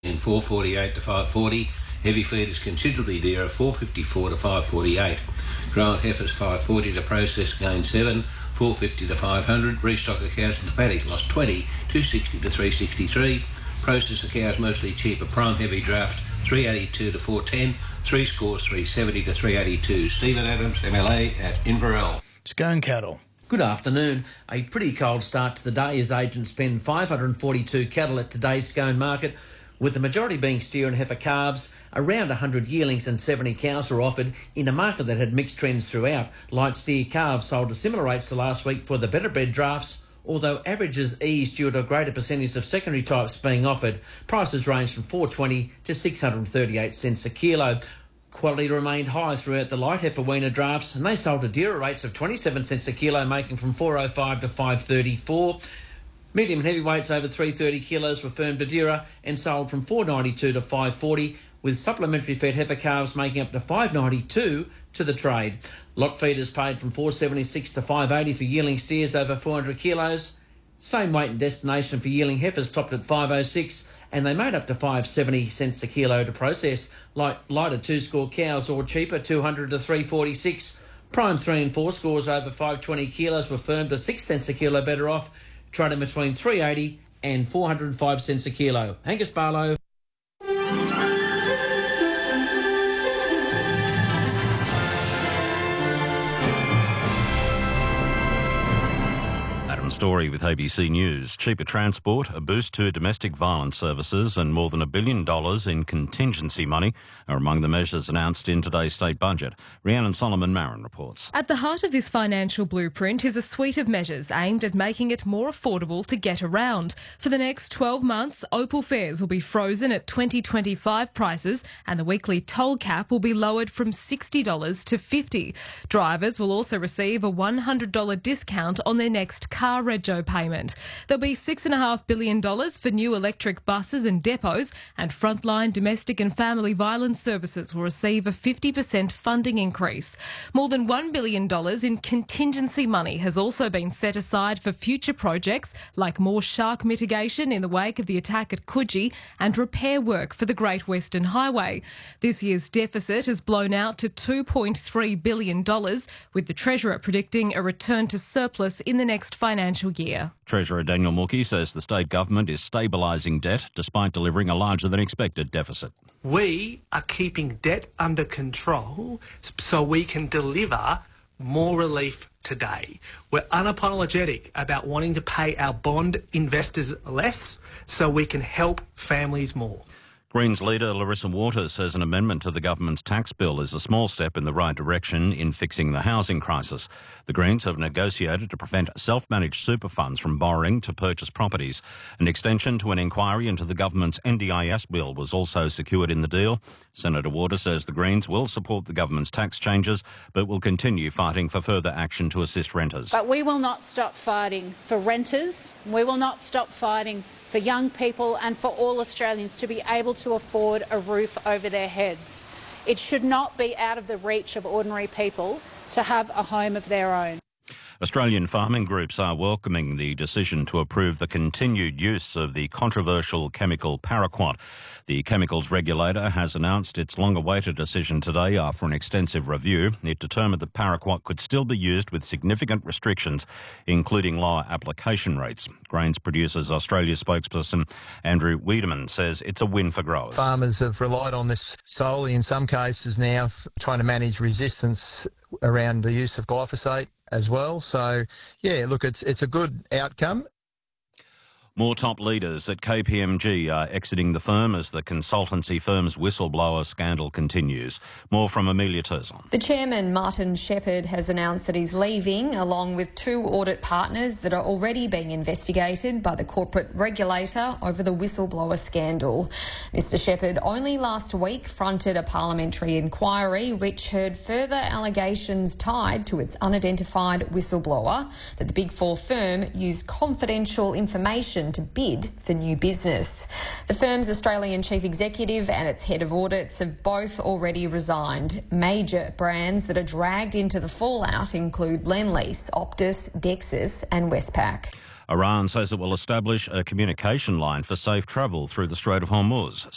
in 448 to 540. Heavy feeders considerably dearer, 454 to 548. Grown heifers 540 to process gained 7, 450 to 500. Restocker cows in the paddock lost 20, 260 to 363. Processor cows mostly cheaper. Prime heavy draft 382 to 410. 3 scores 370 to 382. Stephen Adams, MLA at Inverell. Scone cattle. Good afternoon. A pretty cold start to the day as agents penned 542 cattle at today's Scone market, with the majority being steer and heifer calves. Around 100 yearlings and 70 cows were offered in a market that had mixed trends throughout. Light steer calves sold at similar rates to last week for the better bred drafts, although averages eased due to a greater percentage of secondary types being offered. Prices ranged from $4.20 to 638 cents a kilo. Quality remained high throughout the light heifer weaner drafts, and they sold at dearer rates of 27 cents a kilo, making from $4.05 to $5.34. Medium and heavyweights over 330 kilos were firm to dearer and sold from $4.92 to $5.40, with supplementary fed heifer calves making up to $5.92 to the trade. Lot feeders paid from $4.76 to $5.80 for yearling steers over 400 kilos. Same weight and destination for yearling heifers topped at $5.06, and they made up to 5.70 cents a kilo to process. Lighter 2-score cows or cheaper, 200 to 346. Prime 3 and 4 scores over 520 kilos were firm to 6 cents a kilo better off, trading between 380 and 405 cents a kilo. Angus Barlow. Story with ABC News. Cheaper transport, a boost to domestic violence services and more than $1 billion in contingency money are among the measures announced in today's state budget. Rhiannon Solomon-Marin reports. At the heart of this financial blueprint is a suite of measures aimed at making it more affordable to get around. For the next 12 months, Opal fares will be frozen at 2025 prices and the weekly toll cap will be lowered from $60 to $50. Drivers will also receive a $100 discount on their next car rego payment. There'll be $6.5 billion for new electric buses and depots, and frontline domestic and family violence services will receive a 50% funding increase. More than $1 billion in contingency money has also been set aside for future projects like more shark mitigation in the wake of the attack at Coogee and repair work for the Great Western Highway. This year's deficit has blown out to $2.3 billion, with the Treasurer predicting a return to surplus in the next financial year. Treasurer Daniel Mookie says the state government is stabilising debt despite delivering a larger than expected deficit. We are keeping debt under control so we can deliver more relief today. We're unapologetic about wanting to pay our bond investors less so we can help families more. Greens leader Larissa Waters says an amendment to the government's tax bill is a small step in the right direction in fixing the housing crisis. The Greens have negotiated to prevent self-managed super funds from borrowing to purchase properties. An extension to an inquiry into the government's NDIS bill was also secured in the deal. Senator Waters says the Greens will support the government's tax changes but will continue fighting for further action to assist renters. But we will not stop fighting for renters. We will not stop fighting for young people and for all Australians to be able to afford a roof over their heads. It should not be out of the reach of ordinary people to have a home of their own. Australian farming groups are welcoming the decision to approve the continued use of the controversial chemical paraquat. The chemicals regulator has announced its long-awaited decision today after an extensive review. It determined that paraquat could still be used with significant restrictions, including lower application rates. Grains Producers Australia spokesperson Andrew Wiedemann says it's a win for growers. Farmers have relied on this solely in some cases now, trying to manage resistance around the use of glyphosate as well. So, yeah, look, it's a good outcome. More top leaders at KPMG are exiting the firm as the consultancy firm's whistleblower scandal continues. More from Amelia Terzon. The chairman, Martin Shepherd, has announced that he's leaving, along with 2 audit partners that are already being investigated by the corporate regulator over the whistleblower scandal. Mr Shepherd only last week fronted a parliamentary inquiry which heard further allegations tied to its unidentified whistleblower that the Big Four firm used confidential information to bid for new business. The firm's Australian chief executive and its head of audits have both already resigned. Major brands that are dragged into the fallout include Lendlease, Optus, Dexus and Westpac. Iran says it will establish a communication line for safe travel through the Strait of Hormuz.